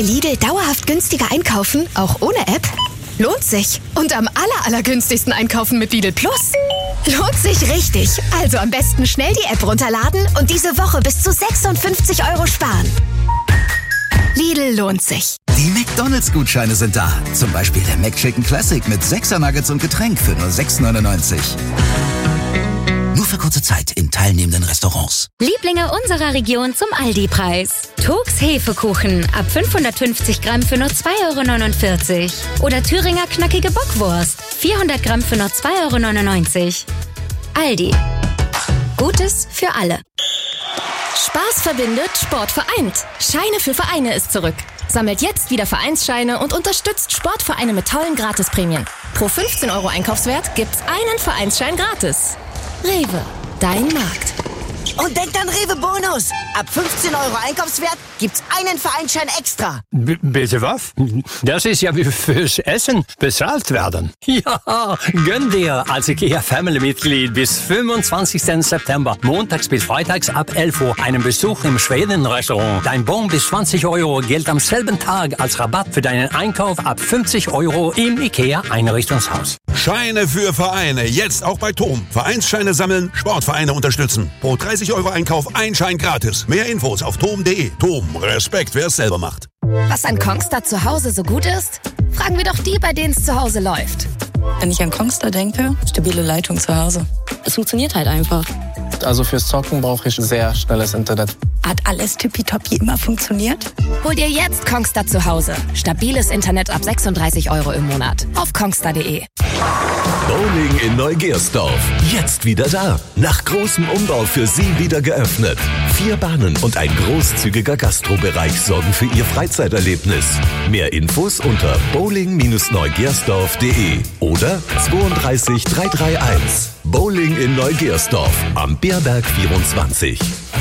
Lidl dauerhaft günstiger einkaufen, auch ohne App? Lohnt sich. Und am allergünstigsten einkaufen mit Lidl Plus? Lohnt sich richtig. Also am besten schnell die App runterladen und diese Woche bis zu 56 € sparen. Lidl lohnt sich. Die McDonalds-Gutscheine sind da. Zum Beispiel der McChicken Classic mit 6er Nuggets und Getränk für nur 6,99 €. Nur für kurze Zeit in teilnehmenden Restaurants. Lieblinge unserer Region zum Aldi-Preis. Togs Hefekuchen ab 550 Gramm für nur 2,49 € Oder Thüringer knackige Bockwurst 400 Gramm für nur 2,99 €. Aldi. Gutes für alle. Spaß verbindet, Sport vereint. Scheine für Vereine ist zurück. Sammelt jetzt wieder Vereinsscheine und unterstützt Sportvereine mit tollen Gratisprämien. Pro 15 € Einkaufswert gibt's einen Vereinsschein gratis. Rewe, dein Markt. Und denkt an Rewe Bonus. Ab 15 € Einkaufswert gibt's einen Vereinsschein extra. Bitte was? Das ist ja wie fürs Essen bezahlt werden. Ja, gönn dir als IKEA-Family-Mitglied bis 25. September, montags bis freitags ab 11 Uhr, einen Besuch im Schweden-Restaurant. Dein Bon bis 20 € gilt am selben Tag als Rabatt für deinen Einkauf ab 50 € im IKEA-Einrichtungshaus. Scheine für Vereine, jetzt auch bei TOM. Vereinsscheine sammeln, Sportvereine unterstützen. Pro 30 € Einkauf, ein Schein gratis. Mehr Infos auf tom.de. TOM, Respekt, wer es selber macht. Was an Kongstar zu Hause so gut ist? Fragen wir doch die, bei denen es zu Hause läuft. Wenn ich an Kongstar denke, stabile Leitung zu Hause. Es funktioniert halt einfach. Also fürs Zocken brauche ich sehr schnelles Internet. Hat alles tippitoppi immer funktioniert? Hol dir jetzt Kongstar zu Hause. Stabiles Internet ab 36 € im Monat. Auf kongstar.de. Bowling in Neugersdorf. Jetzt wieder da. Nach großem Umbau für Sie wieder geöffnet. 4 Bahnen und ein großzügiger Gastrobereich sorgen für Ihr Freizeiterlebnis. Mehr Infos unter bowling-neugersdorf.de oder 32 331. Bowling in Neugersdorf am Beerberg 24.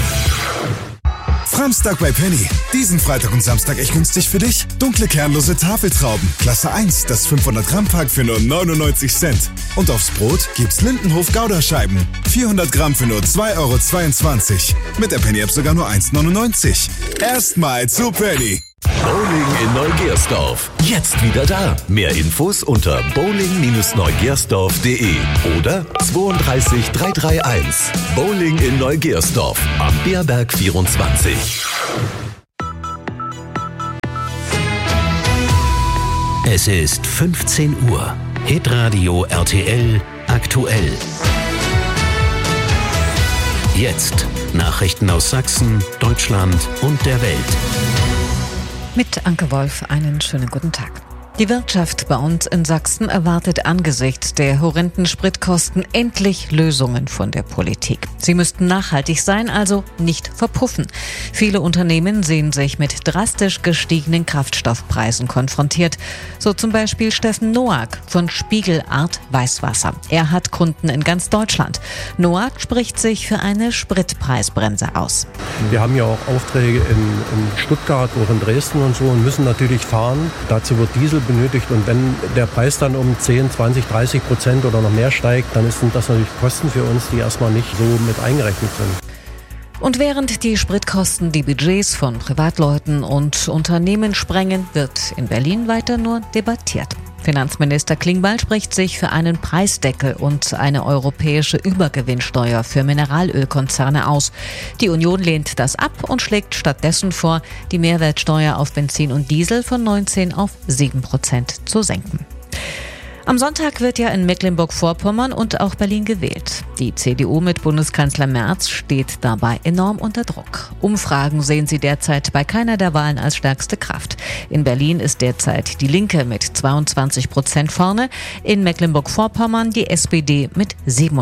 Framstag bei Penny. Diesen Freitag und Samstag echt günstig für dich. Dunkle kernlose Tafeltrauben. Klasse 1, das 500 Gramm Pack für nur 99 Cent. Und aufs Brot gibt's Lindenhof Gouda-Scheiben. 400 Gramm für nur 2,22 €. Mit der Penny-App sogar nur 1,99 €. Erstmal zu Penny. Bowling in Neugersdorf. Jetzt wieder da. Mehr Infos unter bowling-neugersdorf.de oder 32 331. Bowling in Neugersdorf am Beerberg 24. Es ist 15 Uhr. Hitradio RTL aktuell. Jetzt Nachrichten aus Sachsen, Deutschland und der Welt. Mit Anke Wolf einen schönen guten Tag. Die Wirtschaft bei uns in Sachsen erwartet angesichts der horrenden Spritkosten endlich Lösungen von der Politik. Sie müssten nachhaltig sein, also nicht verpuffen. Viele Unternehmen sehen sich mit drastisch gestiegenen Kraftstoffpreisen konfrontiert. So zum Beispiel Steffen Noack von Spiegelart Weißwasser. Er hat Kunden in ganz Deutschland. Noack spricht sich für eine Spritpreisbremse aus. Wir haben ja auch Aufträge in Stuttgart, auch in Dresden und so und müssen natürlich fahren. Dazu wird Diesel benötigt und wenn der Preis dann um 10, 20, 30% oder noch mehr steigt, dann sind das natürlich Kosten für uns, die erstmal nicht so mit eingerechnet sind. Und während die Spritkosten die Budgets von Privatleuten und Unternehmen sprengen, wird in Berlin weiter nur debattiert. Finanzminister Klingbeil spricht sich für einen Preisdeckel und eine europäische Übergewinnsteuer für Mineralölkonzerne aus. Die Union lehnt das ab und schlägt stattdessen vor, die Mehrwertsteuer auf Benzin und Diesel von 19 auf 7% zu senken. Am Sonntag wird ja in Mecklenburg-Vorpommern und auch Berlin gewählt. Die CDU mit Bundeskanzler Merz steht dabei enorm unter Druck. Umfragen sehen sie derzeit bei keiner der Wahlen als stärkste Kraft. In Berlin ist derzeit die Linke mit 22% vorne, in Mecklenburg-Vorpommern die SPD mit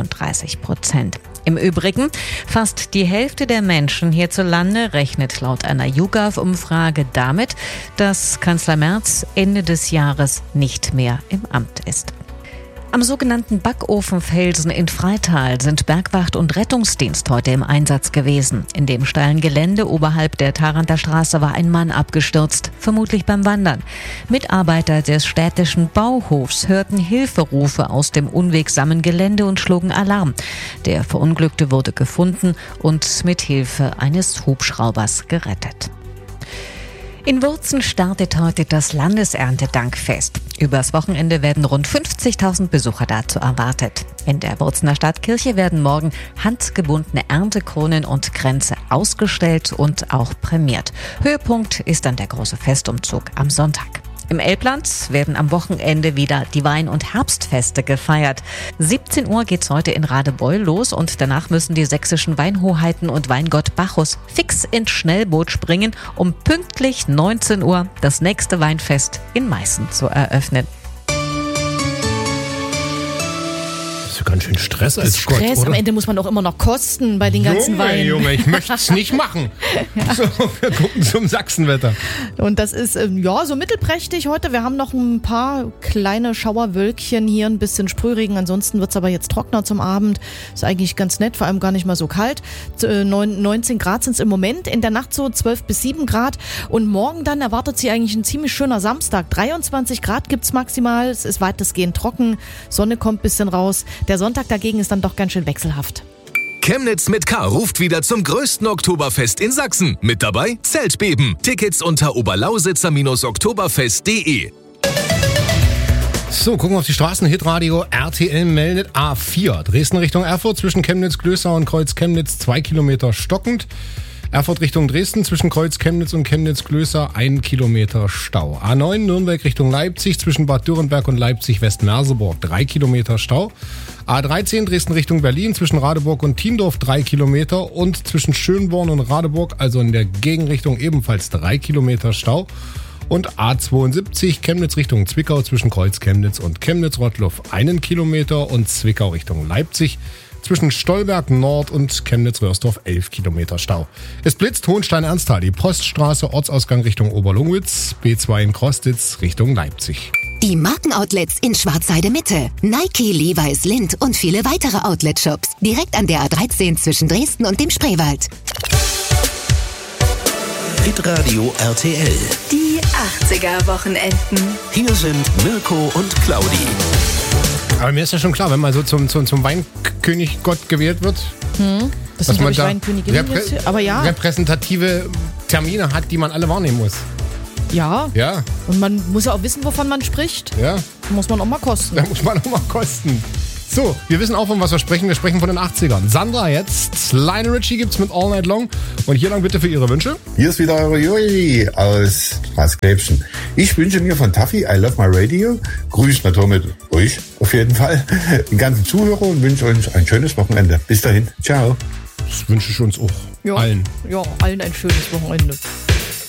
37%. Im Übrigen, fast die Hälfte der Menschen hierzulande rechnet laut einer YouGov-Umfrage damit, dass Kanzler Merz Ende des Jahres nicht mehr im Amt ist. Am sogenannten Backofenfelsen in Freital sind Bergwacht und Rettungsdienst heute im Einsatz gewesen. In dem steilen Gelände oberhalb der Tharanter Straße war ein Mann abgestürzt, vermutlich beim Wandern. Mitarbeiter des städtischen Bauhofs hörten Hilferufe aus dem unwegsamen Gelände und schlugen Alarm. Der Verunglückte wurde gefunden und mit Hilfe eines Hubschraubers gerettet. In Wurzen startet heute das Landeserntedankfest. Übers Wochenende werden rund 50.000 Besucher dazu erwartet. In der Wurzener Stadtkirche werden morgen handgebundene Erntekronen und Kränze ausgestellt und auch prämiert. Höhepunkt ist dann der große Festumzug am Sonntag. Im Elbland werden am Wochenende wieder die Wein- und Herbstfeste gefeiert. 17 Uhr geht's heute in Radebeul los und danach müssen die sächsischen Weinhoheiten und Weingott Bacchus fix ins Schnellboot springen, um pünktlich 19 Uhr das nächste Weinfest in Meißen zu eröffnen. Ganz schön Stress als Gott, Stress, oder? Am Ende muss man auch immer noch kosten bei den ganzen Weinen. Junge, ich möchte es nicht machen. Ja. So, wir gucken zum Sachsenwetter. Und das ist so mittelprächtig heute. Wir haben noch ein paar kleine Schauerwölkchen hier, ein bisschen Sprühregen. Ansonsten wird es aber jetzt trockener zum Abend. Ist eigentlich ganz nett, vor allem gar nicht mal so kalt. 19 Grad sind es im Moment. In der Nacht so 12 bis 7 Grad. Und morgen dann erwartet sie eigentlich ein ziemlich schöner Samstag. 23 Grad gibt es maximal. Es ist weitestgehend trocken. Sonne kommt ein bisschen raus. Der Sonntag dagegen ist dann doch ganz schön wechselhaft. Chemnitz mit K ruft wieder zum größten Oktoberfest in Sachsen. Mit dabei Zeltbeben. Tickets unter oberlausitzer-oktoberfest.de. So, gucken wir auf die Straßen. Hitradio RTL meldet A4. Dresden Richtung Erfurt zwischen Chemnitz-Glößau und Kreuz-Chemnitz 2 Kilometer stockend. Erfurt Richtung Dresden zwischen Kreuz-Chemnitz und Chemnitz-Glößau 1 Kilometer Stau. A9 Nürnberg Richtung Leipzig zwischen Bad Dürrenberg und Leipzig-West-Merseburg 3 Kilometer Stau. A13 Dresden Richtung Berlin zwischen Radeburg und Thiendorf 3 Kilometer und zwischen Schönborn und Radeburg, also in der Gegenrichtung ebenfalls 3 Kilometer Stau. Und A72 Chemnitz Richtung Zwickau zwischen Kreuz-Chemnitz und Chemnitz-Rottluff 1 Kilometer und Zwickau Richtung Leipzig zwischen Stolberg Nord und Chemnitz-Röhrsdorf 11 Kilometer Stau. Es blitzt Hohenstein-Ernsthal, die Poststraße, Ortsausgang Richtung Oberlungwitz, B2 in Krostitz Richtung Leipzig. Die Markenoutlets in Schwarzheide Mitte. Nike, Levi's, Lindt und viele weitere Outlet-Shops. Direkt an der A13 zwischen Dresden und dem Spreewald. Hitradio RTL. Die 80er-Wochenenden. Hier sind Mirko und Claudi. Aber mir ist ja schon klar, wenn man so zum Weinkönig Gott gewählt wird, Das sind, glaube ich, Weinköniginnen jetzt. Aber ja. Repräsentative Termine hat, die man alle wahrnehmen muss. Ja. Ja. Und man muss ja auch wissen, wovon man spricht. Ja. Da muss man auch mal kosten. So, wir wissen auch, von was wir sprechen. Wir sprechen von den 80ern. Sandra jetzt. Lionel Richie gibt's mit All Night Long. Und hier lang bitte für Ihre Wünsche. Hier ist wieder eure Juri aus Straßgräbchen. Ich wünsche mir von Taffy I Love My Radio. Grüßt natürlich mit euch auf jeden Fall. Den ganzen Zuhörer und wünsche euch ein schönes Wochenende. Bis dahin. Ciao. Das wünsche ich uns auch. Ja, allen. Ja, allen ein schönes Wochenende.